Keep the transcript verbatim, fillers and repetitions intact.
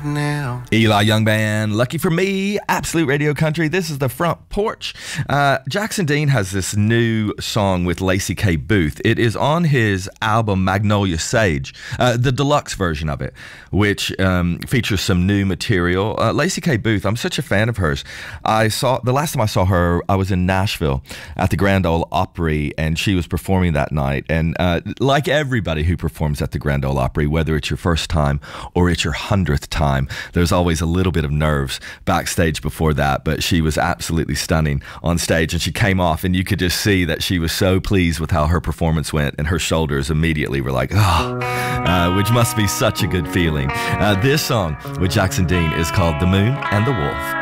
right now. Eli Young Band, Lucky for Me, Absolute Radio Country. This is The Front Porch. Uh, Jackson Dean has this new song with Lacey K. Booth. It is on his album Magnolia Sage, uh, the deluxe version of it, which um, features some new material. Uh, Lacey K. Booth, I'm such a fan of hers. I saw the last time I saw her, I was in Nashville at the Grand Ole Opry, and she was performing that night. And uh, like everybody who performs at the Grand Ole Opry, whether it's your first time or it's your hundredth time, there's always a little bit of nerves backstage before that, but she was absolutely stunning on stage, and she came off and you could just see that she was so pleased with how her performance went, and her shoulders immediately were like, oh, uh, which must be such a good feeling. Uh, this song with Jackson Dean is called The Moon and the Wolf.